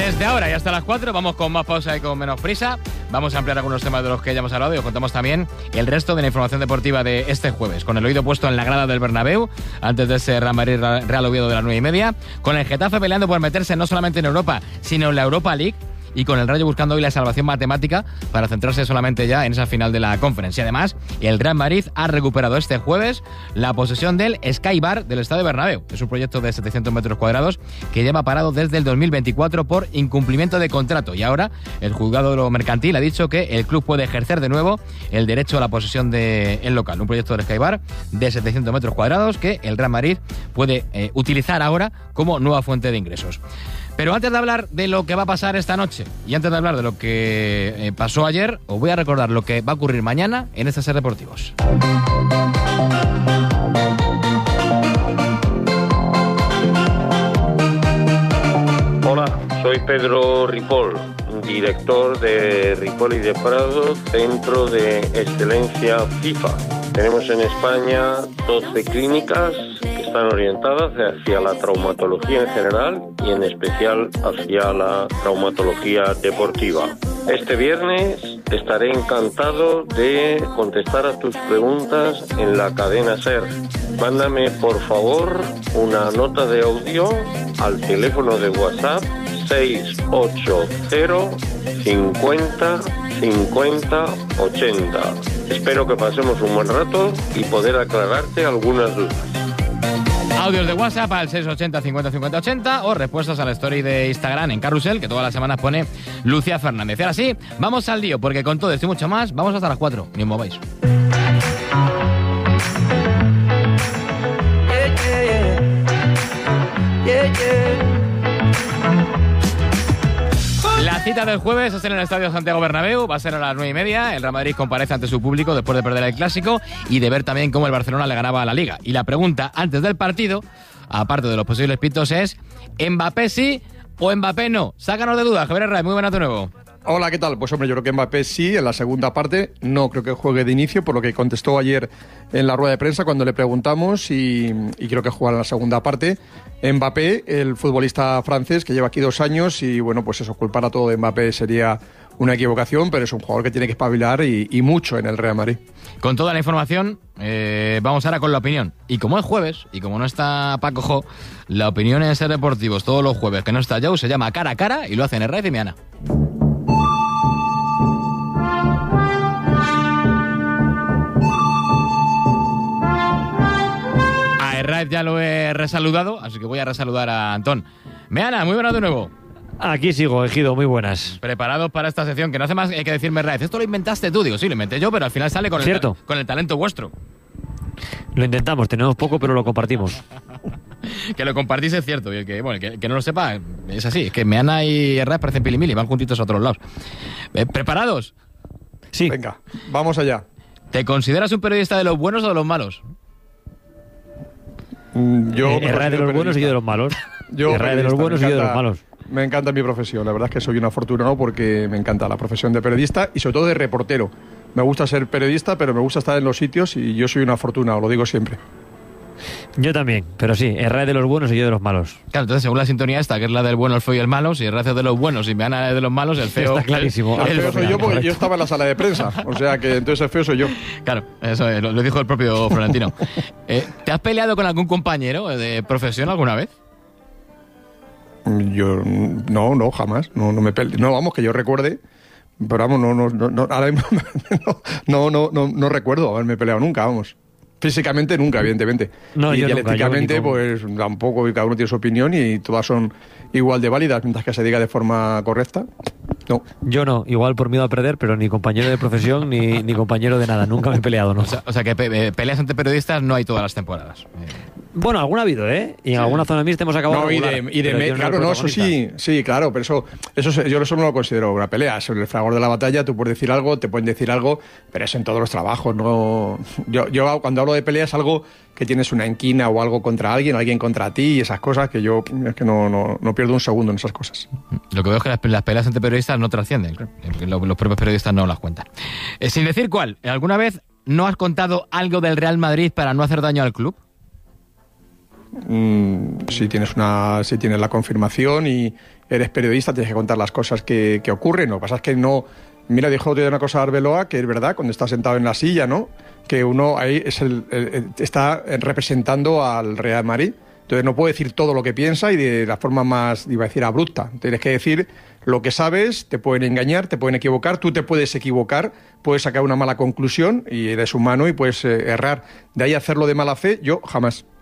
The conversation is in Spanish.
Desde ahora y hasta las 4 vamos con más pausa y con menos prisa. Vamos a ampliar algunos temas de los que ya hemos hablado y os contamos también el resto de la información deportiva de este jueves. Con el oído puesto en la grada del Bernabéu, antes de ese Real Madrid Real Oviedo de las 9:30. Con el Getafe peleando por meterse no solamente en Europa, sino en la Europa League. Y con el Rayo buscando hoy la salvación matemática para centrarse solamente ya en esa final de la Conference. Y además, el Real Madrid ha recuperado este jueves la posesión del Sky Bar del Estadio Bernabéu. Es un proyecto de 700 metros cuadrados que lleva parado desde el 2024 por incumplimiento de contrato. Y ahora el juzgado de lo mercantil ha dicho que el club puede ejercer de nuevo el derecho a la posesión del local. Un proyecto del Sky Bar de 700 metros cuadrados que el Real Madrid puede utilizar ahora como nueva fuente de ingresos. Pero antes de hablar de lo que va a pasar esta noche y antes de hablar de lo que pasó ayer, os voy a recordar lo que va a ocurrir mañana en estos Ser Deportivos. Hola, soy Pedro Ripoll, director de Ripoll y de Prado, Centro de Excelencia FIFA. Tenemos en España 12 clínicas que están orientadas hacia la traumatología en general y en especial hacia la traumatología deportiva. Este viernes estaré encantado de contestar a tus preguntas en la cadena SER. Mándame por favor una nota de audio al teléfono de WhatsApp 680 50 50 80. Espero que pasemos un buen rato y poder aclararte algunas dudas. Audios de WhatsApp al 680 50 50 80 o respuestas a la story de Instagram en Carrusel, que todas las semanas pone Lucía Fernández. Y ahora sí, vamos al lío, porque con todo esto y mucho más, vamos hasta las 4. Ni os mováis. La cita del jueves es en el Estadio Santiago Bernabéu, va a ser a las 9:30. El Real Madrid comparece ante su público después de perder el Clásico y de ver también cómo el Barcelona le ganaba a la Liga. Y la pregunta antes del partido, aparte de los posibles pitos, es ¿Mbappé sí o Mbappé no? Sácanos de dudas, Javier Herrera, muy buenas de nuevo. Hola, ¿qué tal? Pues hombre, yo creo que Mbappé sí, en la segunda parte. No creo que juegue de inicio, por lo que contestó ayer en la rueda de prensa cuando le preguntamos y creo que juega en la segunda parte. Mbappé, el futbolista francés que lleva aquí 2 años y bueno, pues eso, culpar a todo de Mbappé sería una equivocación, pero es un jugador que tiene que espabilar y mucho en el Real Madrid. Con toda la información, vamos ahora con la opinión. Y como es jueves, y como no está Paco Jo, la opinión en Ser Deportivos todos los jueves que no está Jau se llama Cara a Cara y lo hacen Herrera y Miana. Herrera ya lo he resaludado, así que voy a resaludar a Antón. Meana, muy buenas de nuevo. Aquí sigo, Ejido, muy buenas. Preparados para esta sección, que no hace más que decirme Herrera. Esto lo inventaste tú, digo, sí, lo inventé yo, pero al final sale con el talento vuestro. Lo intentamos, tenemos poco, pero lo compartimos. Que lo compartís es cierto, y el que no lo sepa, es así, es que Meana y Herrera parecen pilimili, van juntitos a otros lados. ¿Preparados? Sí. Venga, vamos allá. ¿Te consideras un periodista de los buenos o de los malos? Herrera de los buenos y yo de los malos. Herrera de los buenos y yo de los malos. Me encanta mi profesión, la verdad es que soy un afortunado porque me encanta la profesión de periodista y sobre todo de reportero. Me gusta ser periodista, pero me gusta estar en los sitios y yo soy un afortunado, lo digo siempre. Yo también, pero sí, Herrera de los buenos y yo de los malos. Claro, entonces según la sintonía esta, que es la del bueno, el feo y el malo, si Herrera es de los buenos y Meana es de los malos, el feo... Está clarísimo. El feo soy yo porque yo estaba en la sala de prensa, o sea que entonces el feo soy yo. Claro, eso lo dijo el propio Florentino. ¿Te has peleado con algún compañero de profesión alguna vez? Yo no, jamás, no me peleé. No, vamos, que yo recuerde, pero vamos, no, ahora mismo no recuerdo haberme peleado nunca, vamos. Físicamente nunca, evidentemente. No, y yo dialécticamente, nunca, pues tampoco, cada uno tiene su opinión y todas son igual de válidas, mientras que se diga de forma correcta. No. Yo no, igual por miedo a perder, pero ni compañero de profesión ni compañero de nada, nunca me he peleado, ¿no? O sea que peleas entre periodistas no hay todas las temporadas. Bueno, alguna ha habido, ¿eh? Y en alguna zona mixta hemos acabado. No, claro, no, eso sí, claro, pero yo eso no lo considero una pelea. Sobre el fragor de la batalla tú puedes decir algo, te pueden decir algo, pero eso en todos los trabajos, no. Yo cuando hablo de pelea es algo que tienes una enquina o algo contra alguien contra ti y esas cosas que yo es que no pierdo un segundo en esas cosas. Lo que veo es que las peleas entre periodistas no trascienden, los propios periodistas no las cuentan. Sin decir cuál, ¿alguna vez no has contado algo del Real Madrid para no hacer daño al club? Si tienes la confirmación y eres periodista, tienes que contar las cosas que ocurren. Lo que pasa es que no... Mira, dijo otro día una cosa a Arbeloa, que es verdad, cuando está sentado en la silla, ¿no? Que uno ahí está representando al Real Madrid. Entonces no puede decir todo lo que piensa y de la forma más, iba a decir, abrupta. Tienes que decir lo que sabes, te pueden engañar, te pueden equivocar, tú te puedes equivocar, puedes sacar una mala conclusión y eres humano y puedes errar. De ahí hacerlo de mala fe, yo jamás.